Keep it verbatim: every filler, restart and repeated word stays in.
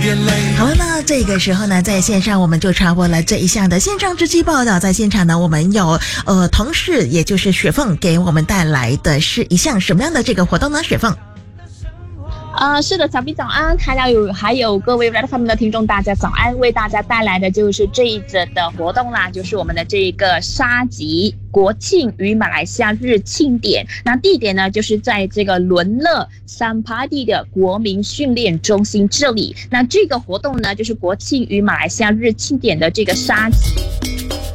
好了，那这个时候呢，在线上我们就插播了这一项的现场直击报道。在现场呢，我们有呃同事，也就是雪凤给我们带来的是一项什么样的这个活动呢？雪凤。 呃，是的，小 B 早安，还有还有各位 Red F M 的听众，大家早安！为大家带来的就是这一则的活动啦，就是我们的这个沙吉国庆与马来西亚日庆典。那地点呢，就是在这个伦乐三帕地的国民训练中心这里。那这个活动呢，就是国庆与马来西亚日庆典的这个沙吉